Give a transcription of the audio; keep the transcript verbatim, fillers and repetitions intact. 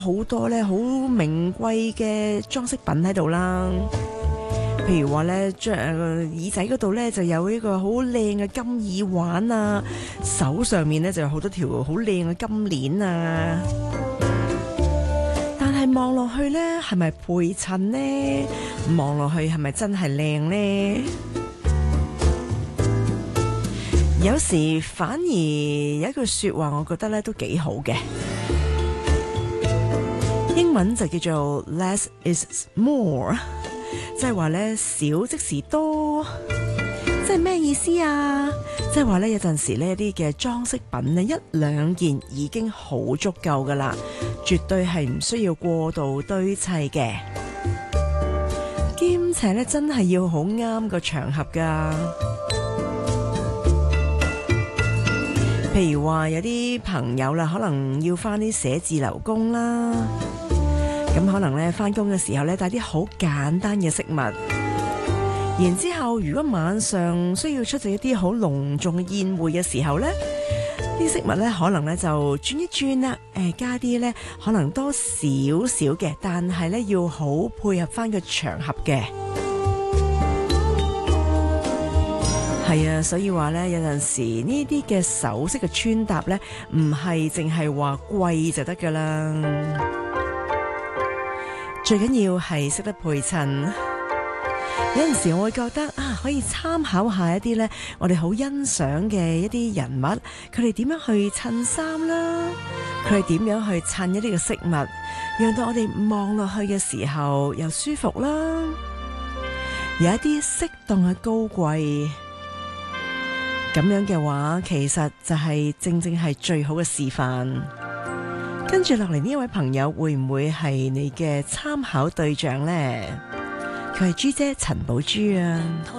好多咧好名貴嘅裝飾品喺度啦。譬如話咧，將耳仔嗰度咧就有呢個好靚嘅金耳環啊，手上面咧就有好多條好靚嘅金鏈啊。但係望落去咧，係咪配襯呢？望落去係咪真係靚呢？有時反而有一句說話，我覺得咧都幾好嘅。英文就叫做 less is more， 即係話咧少即是多，即係咩意思啊？即係話咧有陣時呢啲嘅裝飾品咧一兩件已經好足夠噶啦，絕對係唔需要過度堆砌嘅，兼且咧真係要好啱個場合噶。譬如話有啲朋友啦，可能要返啲寫字樓工啦，咁可能咧返工嘅時候咧帶啲好簡單嘅飾物，然之後如果晚上需要出席一啲好隆重嘅宴會嘅時候咧，啲飾物咧可能咧就轉一轉啦，誒加啲咧可能多少少嘅，但係咧要好配合返個場合嘅。係啊，所以話咧，有陣時呢啲嘅首飾嘅穿搭咧，唔係淨係話貴就得噶啦，最緊要係識得配襯。有陣時我會覺得啊，可以參考下一啲咧，我哋好欣賞嘅一啲人物，佢哋點樣去襯衫啦，佢哋點樣去襯一啲嘅飾物，讓到我哋望落去嘅時候又舒服啦，有一啲適當嘅高貴。咁樣嘅話，其實就係正正係最好嘅示範。跟住落嚟呢位朋友會唔會係你嘅參考對象呢？佢係朱姐陳寶珠啊。